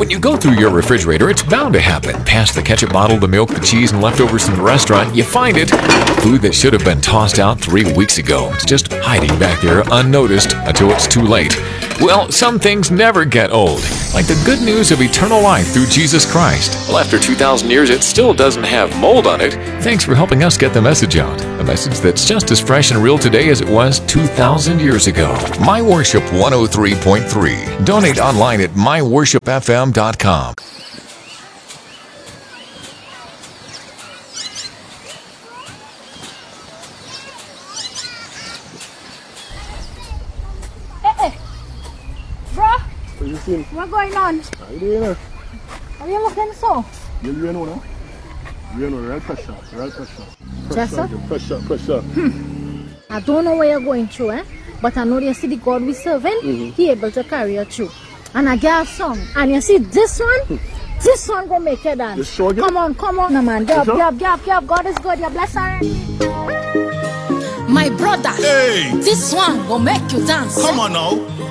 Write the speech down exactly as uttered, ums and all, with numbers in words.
When you go through your refrigerator, it's bound to happen. Past the ketchup bottle, the milk, the cheese, and leftovers from the restaurant, you find it. Food that should have been tossed out three weeks ago. It's just hiding back there unnoticed until it's too late. Well, some things never get old, like the good news of eternal life through Jesus Christ. Well, after two thousand years, it still doesn't have mold on it. Thanks for helping us get the message out. A message that's just as fresh and real today as it was two thousand years ago. My Worship one oh three point three. Donate online at my worship f m dot com. What's going on? How you doing? Are you looking so? You know now? You know, real pressure, real pressure. Pressure? Pressure, pressure. Hmm. I don't know where you're going through, eh? But I know you see the God we serving, mm-hmm. He able to carry you through. And I get a song. And you see this one? Hmm. This one gonna make you dance. You sure again? Come on, come on, no, man. Get up, get up, get up, get up. God is good. You're blessed already. My brother, hey, this one will make you dance. Come on now.